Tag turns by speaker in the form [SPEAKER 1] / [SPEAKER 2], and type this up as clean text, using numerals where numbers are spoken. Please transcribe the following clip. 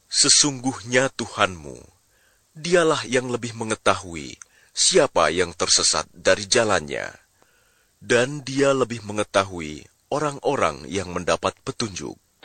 [SPEAKER 1] Sesungguhnya Tuhanmu, dialah yang lebih mengetahui siapa yang tersesat dari jalannya, dan dia lebih mengetahui orang-orang yang mendapat petunjuk.